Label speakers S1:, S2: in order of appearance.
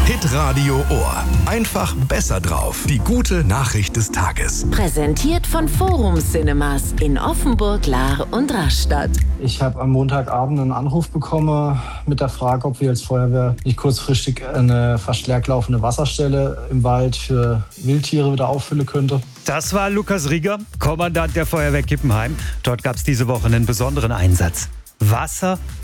S1: Hitradio Ohr. Einfach besser drauf. Die gute Nachricht des Tages.
S2: Präsentiert von Forum Cinemas in Offenburg, Lahr und Rastatt.
S3: Ich habe am Montagabend einen Anruf bekommen mit der Frage, ob wir als Feuerwehr nicht kurzfristig eine fast leer laufende Wasserstelle im Wald für Wildtiere wieder auffüllen könnte.
S4: Das war Lukas Rieger, Kommandant der Feuerwehr Kippenheim. Dort gab es diese Woche einen besonderen Einsatz. Wasser